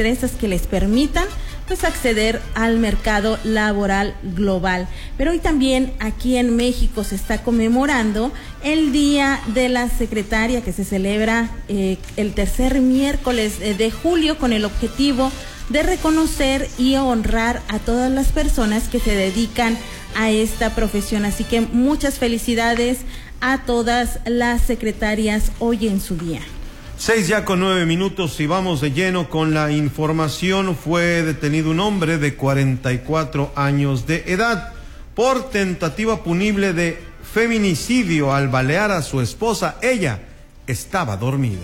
destrezas que les permitan pues acceder al mercado laboral global. Pero hoy también aquí en México se está conmemorando el Día de la Secretaria, que se celebra el tercer miércoles de julio, con el objetivo de reconocer y honrar a todas las personas que se dedican a esta profesión. Así que muchas felicidades a todas las secretarias hoy en su día. 6:09 y vamos de lleno con la información. Fue detenido un hombre de 44 años de edad por tentativa punible de feminicidio al balear a su esposa. Ella estaba dormida.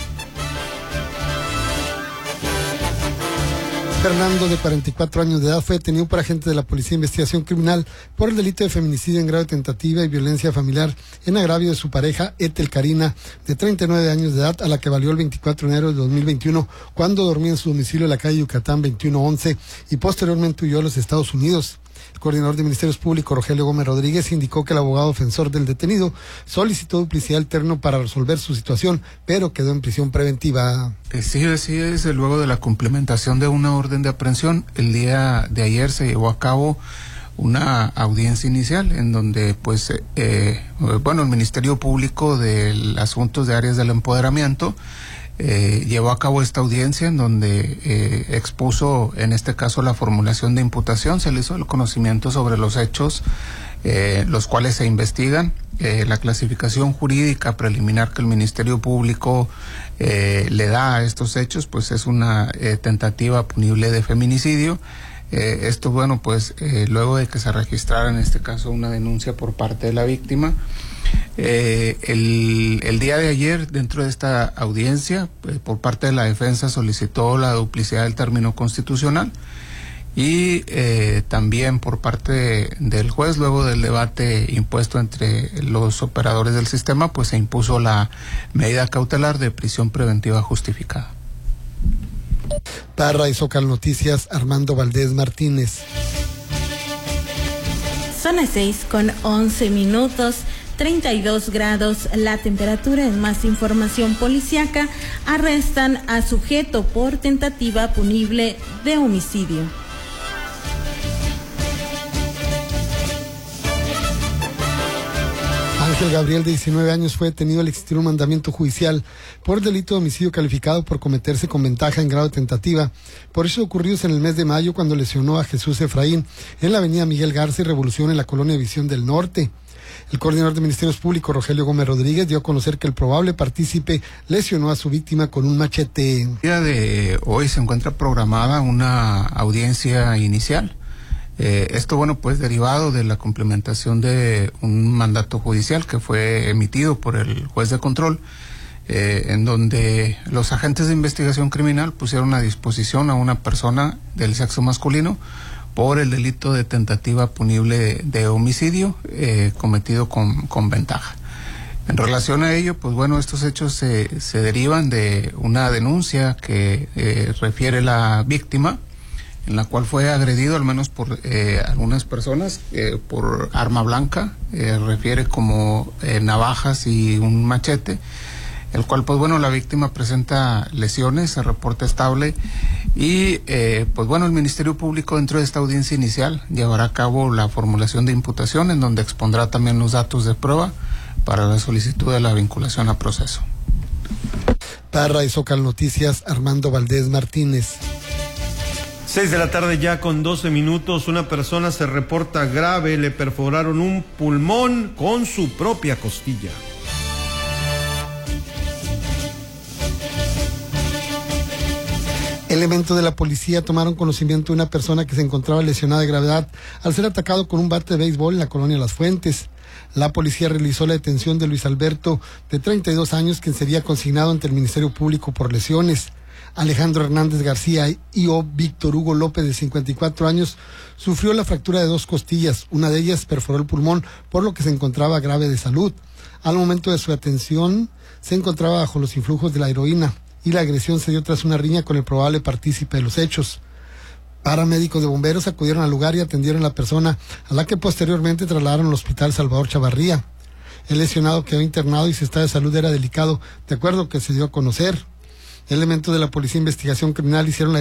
Fernando, de 44 años de edad, fue detenido por agentes de la Policía de Investigación Criminal por el delito de feminicidio en grado de tentativa y violencia familiar en agravio de su pareja, Ethel Karina, de 39 años de edad, a la que valió el 24 de enero de 2021, cuando dormía en su domicilio en la calle Yucatán 2111 y posteriormente huyó a los Estados Unidos. El coordinador de Ministerios Públicos, Rogelio Gómez Rodríguez, indicó que el abogado defensor del detenido solicitó duplicidad alterno para resolver su situación, pero quedó en prisión preventiva. Sí, desde luego de la cumplimentación de una orden de aprehensión, el día de ayer se llevó a cabo una audiencia inicial en donde el Ministerio Público de Asuntos de Áreas del Empoderamiento llevó a cabo esta audiencia en donde expuso, en este caso, la formulación de imputación. Se le hizo el conocimiento sobre los hechos, los cuales se investigan, la clasificación jurídica preliminar que el Ministerio Público le da a estos hechos, pues es una tentativa punible de feminicidio. Esto, luego de que se registrara en este caso una denuncia por parte de la víctima. El día de ayer, dentro de esta audiencia, por parte de la defensa solicitó la duplicidad del término constitucional y también por parte del juez, luego del debate impuesto entre los operadores del sistema, pues se impuso la medida cautelar de prisión preventiva justificada. Para Zócalo Noticias, Armando Valdés Martínez. Son las 6:11, 32 grados la temperatura. En más información policíaca, arrestan a sujeto por tentativa punible de homicidio. Ángel Gabriel, de 19 años, fue detenido al existir un mandamiento judicial por delito de homicidio calificado por cometerse con ventaja en grado de tentativa. Por hechos ocurridos en el mes de mayo, cuando lesionó a Jesús Efraín en la avenida Miguel Garza y Revolución en la colonia Visión del Norte. El coordinador de Ministerios Públicos, Rogelio Gómez Rodríguez, dio a conocer que el probable partícipe lesionó a su víctima con un machete. El día de hoy se encuentra programada una audiencia inicial. Esto, derivado de la complementación de un mandato judicial que fue emitido por el juez de control, en donde los agentes de investigación criminal pusieron a disposición a una persona del sexo masculino por el delito de tentativa punible de homicidio cometido con ventaja. En relación a ello, estos hechos se derivan de una denuncia que refiere la víctima, en la cual fue agredido al menos por algunas personas por arma blanca, refiere como navajas y un machete, el cual la víctima presenta lesiones, se reporta estable y el Ministerio Público, dentro de esta audiencia inicial, llevará a cabo la formulación de imputación, en donde expondrá también los datos de prueba para la solicitud de la vinculación a proceso. Para Zócalo Noticias, Armando Valdés Martínez. 6:12 p.m, una persona se reporta grave, le perforaron un pulmón con su propia costilla. Elementos de la policía tomaron conocimiento de una persona que se encontraba lesionada de gravedad al ser atacado con un bate de béisbol en la colonia Las Fuentes. La policía realizó la detención de Luis Alberto, de 32 años, quien sería consignado ante el Ministerio Público por lesiones. Alejandro Hernández García y Víctor Hugo López, de 54 años, sufrió la fractura de 2 costillas. Una de ellas perforó el pulmón, por lo que se encontraba grave de salud. Al momento de su atención, se encontraba bajo los influjos de la heroína y la agresión se dio tras una riña con el probable partícipe de los hechos. Paramédicos de bomberos acudieron al lugar y atendieron a la persona, a la que posteriormente trasladaron al Hospital Salvador Chavarría. El lesionado quedó internado y su estado de salud era delicado, de acuerdo que se dio a conocer. Elementos de la Policía de Investigación Criminal hicieron la